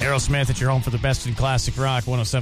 Aerosmith at your home for the best in classic rock,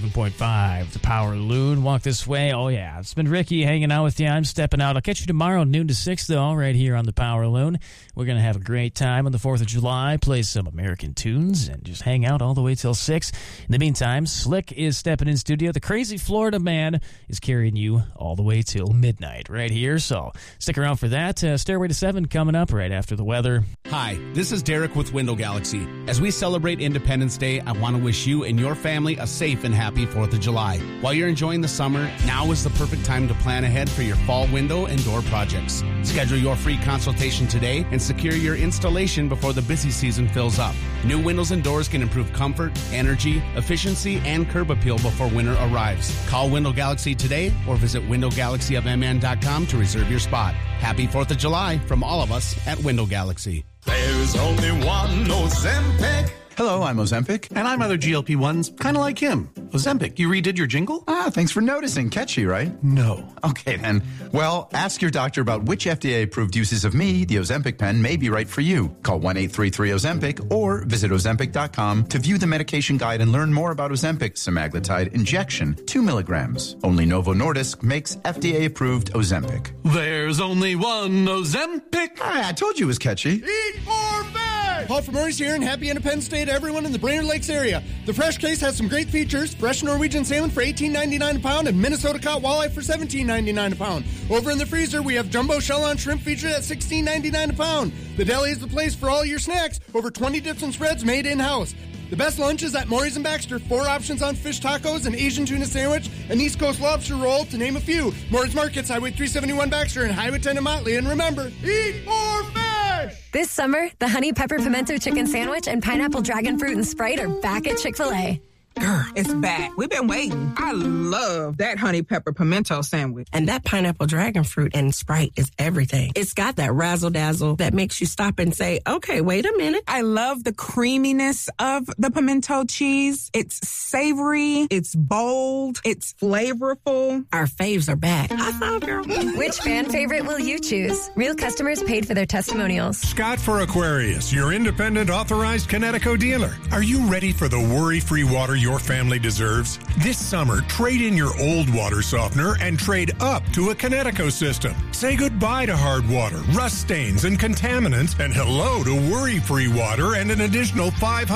107.5. The Power Loon. Walk this way. Oh, yeah. It's been Ricky hanging out with you. I'm stepping out. I'll catch you tomorrow, noon to 6, though, right here on the Power Loon. We're going to have a great time on the 4th of July, play some American tunes, and just hang out all the way till 6. In the meantime, Slick is stepping in studio. The crazy Florida man is carrying you all the way till midnight right here. So stick around for that. Stairway to 7 coming up right after the weather. Hi, this is Derek with Window Galaxy. As we celebrate Independence Day, I want to wish you and your family a safe and happy 4th of July. While you're enjoying the summer, now is the perfect time to plan ahead for your fall window and door projects. Schedule your free consultation today and secure your installation before the busy season fills up. New windows and doors can improve comfort, energy, efficiency, and curb appeal before winter arrives. Call Window Galaxy today or visit windowgalaxyofmn.com to reserve your spot. Happy 4th of July from all of us at Window Galaxy. There's only one Ozempic. Hello, I'm Ozempic. And I'm other GLP-1s, kind of like him. Ozempic, you redid your jingle? Thanks for noticing. Catchy, right? No. Okay, then. Well, ask your doctor about which FDA-approved uses of me, the Ozempic pen, may be right for you. Call 1-833-OZEMPIC or visit Ozempic.com to view the medication guide and learn more about Ozempic semaglutide injection, 2 milligrams. Only Novo Nordisk makes FDA-approved Ozempic. There's only one Ozempic. I told you it was catchy. Eat more fish! Paul from Maurice here, and happy Independence Day to everyone in the Brainerd Lakes area. The Fresh Case has some great features: fresh Norwegian salmon for $18.99 a pound and Minnesota caught walleye for $17.99 a pound. Over in the freezer, we have jumbo shell-on shrimp featured at $16.99 a pound. The deli is the place for all your snacks. Over 20 dips and spreads made in-house. The best lunch is at Maury's and Baxter. 4 options on fish tacos, an Asian tuna sandwich, an East Coast lobster roll, to name a few. Maury's Markets, Highway 371 Baxter, and Highway 10 in Motley. And remember, eat more fish! This summer, the Honey Pepper Pimento Chicken Sandwich and Pineapple Dragon Fruit and Sprite are back at Chick-fil-A. Girl, it's back. We've been waiting. I love that honey pepper pimento sandwich. And that pineapple dragon fruit and Sprite is everything. It's got that razzle-dazzle that makes you stop and say, okay, wait a minute. I love the creaminess of the pimento cheese. It's savory. It's bold. It's flavorful. Our faves are back. I thought, girl. Which fan favorite will you choose? Real customers paid for their testimonials. Scott for Aquarius, your independent authorized Kinetico dealer. Are you ready for the worry-free water your family deserves? This summer, trade in your old water softener and trade up to a Kinetico system. Say goodbye to hard water, rust stains, and contaminants, and hello to worry-free water and an additional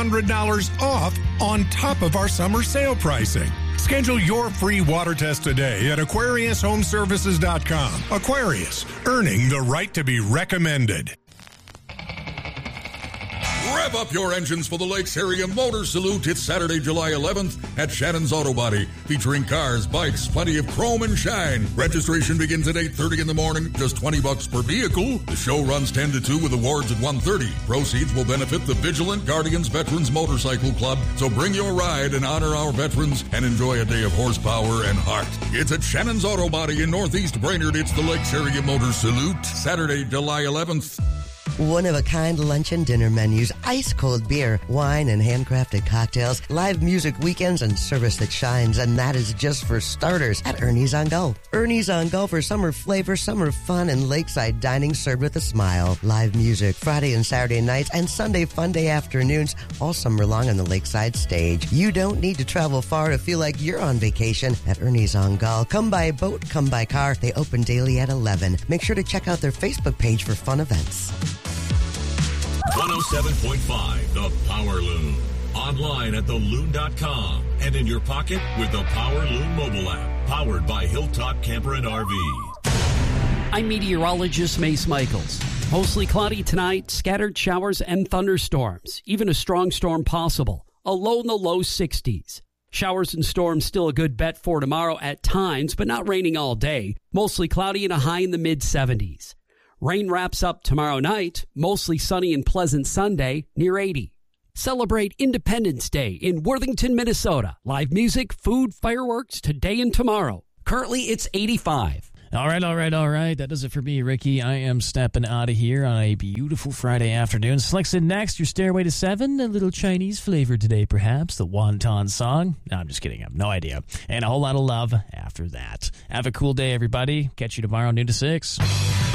$500 off on top of our summer sale pricing. Schedule your free water test today at AquariusHomeservices.com. Aquarius, earning the right to be recommended. Rev up your engines for the Lakes Area Motor Salute. It's Saturday, July 11th at Shannon's Auto Body, featuring cars, bikes, plenty of chrome and shine. Registration begins at 8:30 in the morning, just $20 per vehicle. The show runs 10 to 2 with awards at 1:30. Proceeds will benefit the Vigilant Guardians Veterans Motorcycle Club. So bring your ride and honor our veterans and enjoy a day of horsepower and heart. It's at Shannon's Auto Body in Northeast Brainerd. It's the Lakes Area Motor Salute, Saturday, July 11th. One-of-a-kind lunch and dinner menus, ice-cold beer, wine and handcrafted cocktails, live music weekends, and service that shines. And that is just for starters at Ernie's on Go. Ernie's on Go for summer flavor, summer fun, and lakeside dining served with a smile. Live music Friday and Saturday nights and Sunday fun day afternoons all summer long on the lakeside stage. You don't need to travel far to feel like you're on vacation at Ernie's on Go. Come by boat, come by car. They open daily at 11. Make sure to check out their Facebook page for fun events. 107.5 The Power Loon. Online at theloon.com and in your pocket with the Power Loon mobile app. Powered by Hilltop Camper and RV. I'm meteorologist Mace Michaels. Mostly cloudy tonight, scattered showers and thunderstorms. Even a strong storm possible. A low in the low 60s. Showers and storms still a good bet for tomorrow at times, but not raining all day. Mostly cloudy and a high in the mid-70s. Rain wraps up tomorrow night, mostly sunny and pleasant Sunday, near 80. Celebrate Independence Day in Worthington, Minnesota. Live music, food, fireworks today and tomorrow. Currently, it's 85. All right. That does it for me, Ricky. I am stepping out of here on a beautiful Friday afternoon. Slick's in next, your Stairway to 7. A little Chinese flavor today, perhaps. The wonton song. No, I'm just kidding. I have no idea. And a whole lot of love after that. Have a cool day, everybody. Catch you tomorrow, noon to 6.